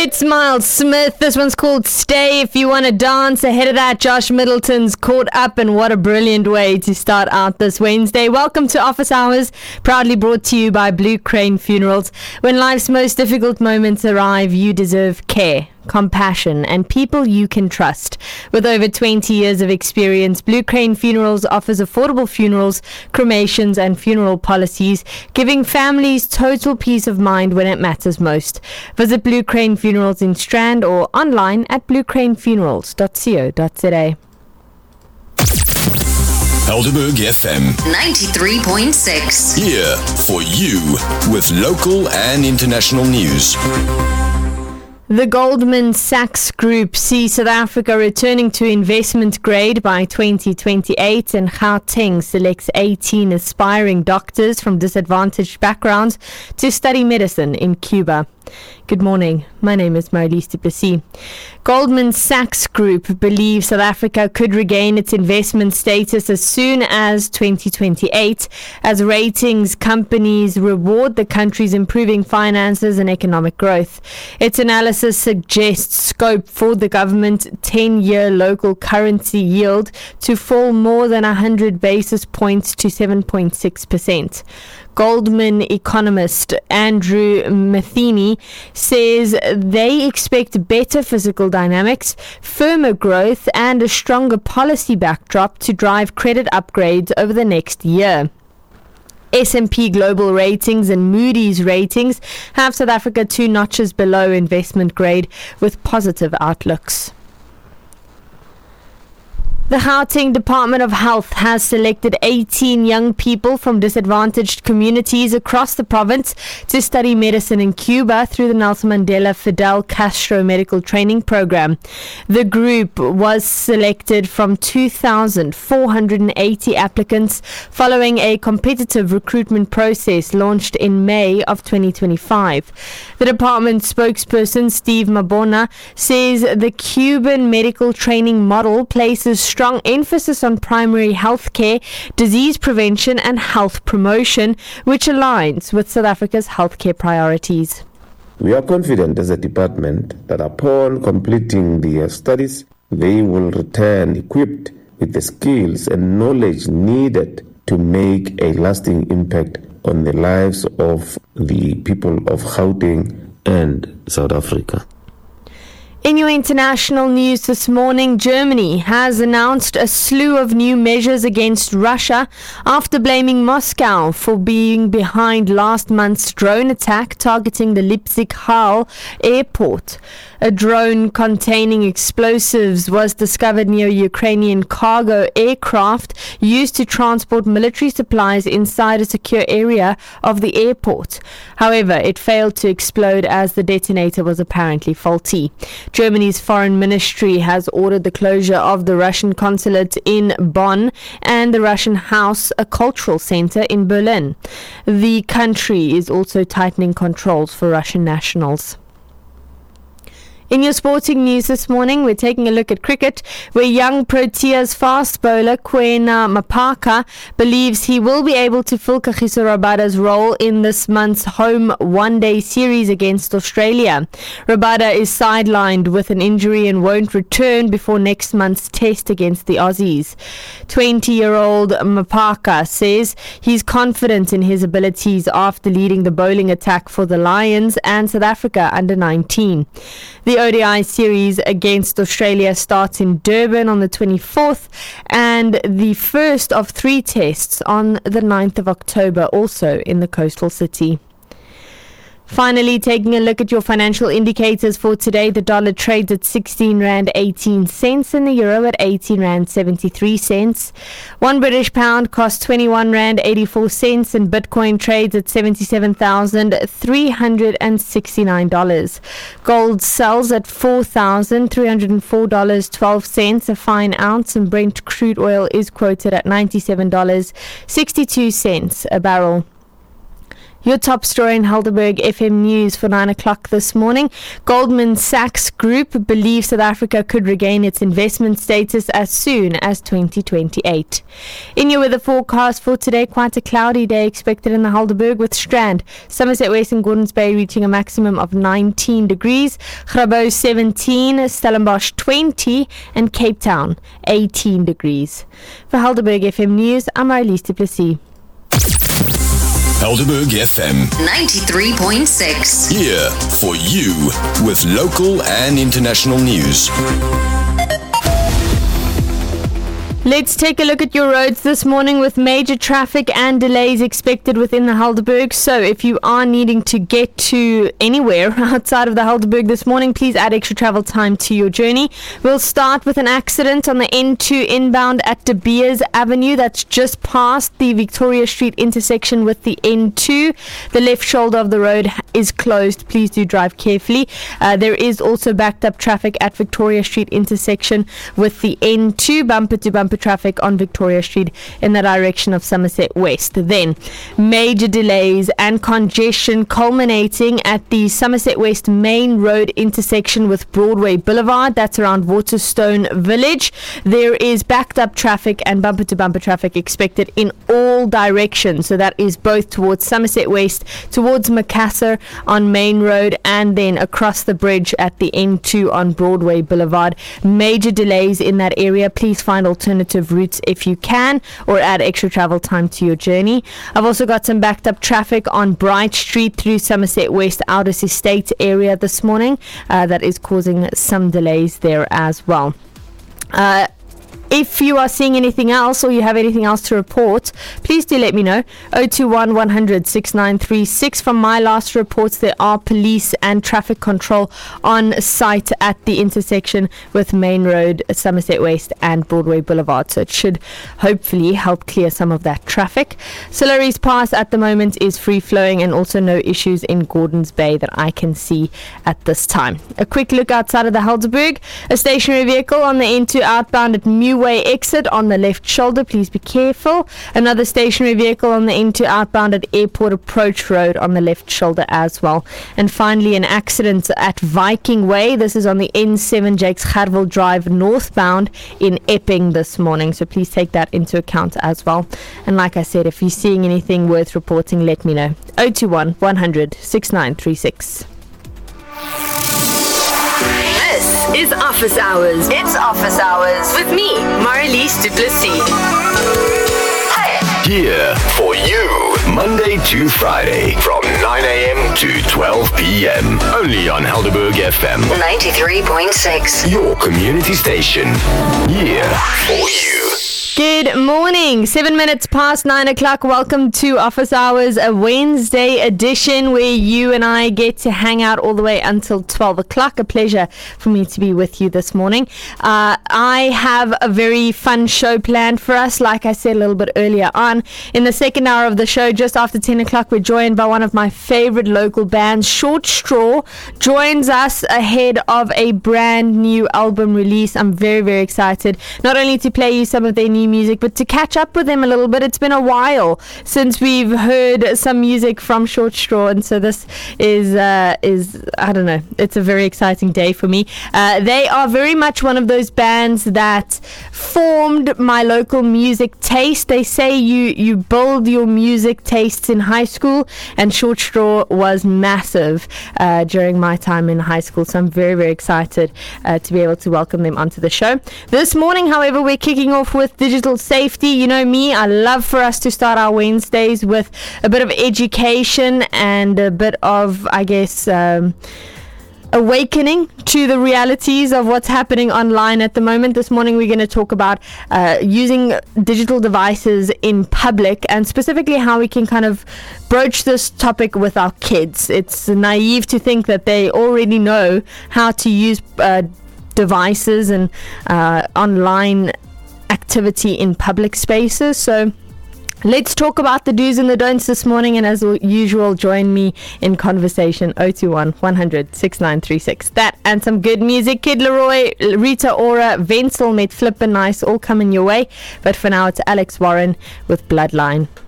It's Miles Smith. This one's called Stay If You Want to Dance. Ahead of that, Josh Middleton's Caught Up, and what a brilliant way to start out this Wednesday. Welcome to Office Hours, proudly brought to you by Blue Crane Funerals. When life's most difficult moments arrive, you deserve care, compassion, and people you can trust. With over 20 years of experience, Blue Crane Funerals offers affordable funerals, cremations, and funeral policies, giving families total peace of mind when it matters most. Visit Blue Crane Funerals in Strand or online at bluecranefunerals.co.za. Helderberg FM 93.6. here for you with local and international news. The Goldman Sachs Group sees South Africa returning to investment grade by 2028, and Gauteng selects 18 aspiring doctors from disadvantaged backgrounds to study medicine in Cuba. Good morning. My name is Marlies du Plessis. Goldman Sachs Group believes South Africa could regain its investment status as soon as 2028, as ratings companies reward the country's improving finances and economic growth. Its analysis suggests scope for the government 10-year local currency yield to fall more than 100 basis points to 7.6%. Goldman economist Andrew Matheny says they expect better physical dynamics, firmer growth, and a stronger policy backdrop to drive credit upgrades over the next year. S&P Global Ratings and Moody's Ratings have South Africa 2 notches below investment grade with positive outlooks. The Gauteng Department of Health has selected 18 young people from disadvantaged communities across the province to study medicine in Cuba through the Nelson Mandela Fidel Castro Medical Training Program. The group was selected from 2,480 applicants following a competitive recruitment process launched in May of 2025. The department spokesperson Steve Mabona says the Cuban medical training model places strong emphasis on primary health care, disease prevention, and health promotion, which aligns with South Africa's healthcare priorities. We are confident as a department that upon completing their studies, they will return equipped with the skills and knowledge needed to make a lasting impact on the lives of the people of Gauteng and South Africa. In your international news this morning, Germany has announced a slew of new measures against Russia after blaming Moscow for being behind last month's drone attack targeting the Leipzig-Halle airport. A drone containing explosives was discovered near a Ukrainian cargo aircraft used to transport military supplies inside a secure area of the airport. However, it failed to explode as the detonator was apparently faulty. Germany's foreign ministry has ordered the closure of the Russian consulate in Bonn and the Russian House, a cultural center in Berlin. The country is also tightening controls for Russian nationals. In your sporting news this morning, we're taking a look at cricket, where young Proteas fast bowler Kwena Mapaka believes he will be able to fill Kagiso Rabada's role in this month's home one-day series against Australia. Rabada is sidelined with an injury and won't return before next month's test against the Aussies. 20-year-old Mapaka says he's confident in his abilities after leading the bowling attack for the Lions and South Africa under-19. The ODI series against Australia starts in Durban on the 24th and the first of 3 tests on the 9th of October, also in the coastal city. Finally, taking a look at your financial indicators for today, the dollar trades at 16 Rand 18 cents and the euro at 18 Rand 73 cents. 1 British pound costs 21 Rand 84 cents and Bitcoin trades at $77,369. Gold sells at $4,304.12 a fine ounce, and Brent crude oil is quoted at $97.62 a barrel. Your top story in Helderberg FM News for 9 o'clock this morning. Goldman Sachs Group believes South Africa could regain its investment status as soon as 2028. In your weather forecast for today, quite a cloudy day expected in the Helderberg with Strand, Somerset West and Gordons Bay reaching a maximum of 19 degrees, Grabouw 17, Stellenbosch 20 and Cape Town 18 degrees. For Helderberg FM News, I'm Marlies du Plessis. Helderberg FM 93.6. here for you with local and international news. Let's take a look at your roads this morning with major traffic and delays expected within the Helderberg. So if you are needing to get to anywhere outside of the Helderberg this morning, please add extra travel time to your journey. We'll start with an accident on the N2 inbound at De Beers Avenue. That's just past the Victoria Street intersection with the N2. The left shoulder of the road is closed. Please do drive carefully. There is also backed up traffic at Victoria Street intersection with the N2, bumper to bumper traffic on Victoria Street in the direction of Somerset West. Then major delays and congestion culminating at the Somerset West Main Road intersection with Broadway Boulevard. That's around Waterstone Village. There is backed up traffic and bumper to bumper traffic expected in all directions. So that is both towards Somerset West, towards Macassar on Main Road, and then across the bridge at the N2 on Broadway Boulevard. Major delays in that area. Please find alternative routes if you can, or add extra travel time to your journey. I've also got some backed up traffic on Bright Street through Somerset West Aldous Estate area this morning. That is causing some delays there as well. If you are seeing anything else or you have anything else to report, please do let me know. 021 100 6936. From my last reports, there are police and traffic control on site at the intersection with Main Road, Somerset West and Broadway Boulevard. So it should hopefully help clear some of that traffic. Sillery's Pass at the moment is free flowing, and also no issues in Gordons Bay that I can see at this time. A quick look outside of the Helderberg. A stationary vehicle on the N2 outbound at Meway exit on the left shoulder. Please be careful. Another stationary vehicle on the N2 outbound at Airport Approach Road on the left shoulder as well. And finally, an accident at Viking Way. This is on the N7 Jakes Gerwel Drive northbound in Epping this morning. So please take that into account as well. And like I said, if you're seeing anything worth reporting, let me know. 021 100 6936. This is Office Hours. It's Office Hours with me, Marlies du Plessis. Here for you, Monday to Friday from 9 a.m. to 12 p.m. Only on Helderberg FM 93.6. your community station. Here for you. Good morning. 7 minutes past 9 o'clock. Welcome to Office Hours, a Wednesday edition where you and I get to hang out all the way until 12 o'clock. A pleasure for me to be with you this morning. I have a very fun show planned for us. Like I said a little bit earlier on, in the second hour of the show, just after 10 o'clock, we're joined by one of my favorite local bands. Short Straw joins us ahead of a brand new album release. I'm very, very excited, not only to play you some of their new music, but to catch up with them a little bit. It's been a while since we've heard some music from Short Straw, and so this is I don't know, it's a very exciting day for me. They are very much one of those bands that formed my local music taste. They say you build your music tastes in high school, and Short Straw was massive during my time in high school, so I'm very, very excited to be able to welcome them onto the show. This morning, however, we're kicking off with digital safety. You know me, I love for us to start our Wednesdays with a bit of education and a bit of, I guess, awakening to the realities of what's happening online at the moment. This morning we're going to talk about using digital devices in public, and specifically how we can kind of broach this topic with our kids. It's naive to think that they already know how to use devices and online activity in public spaces. So let's talk about the do's and the don'ts this morning, and as usual, join me in conversation. 021 100 6936. That and some good music. Kid Leroy, Rita Ora, Wenzel met Flippin' Nice, all coming your way. But for now, it's Alex Warren with Bloodline.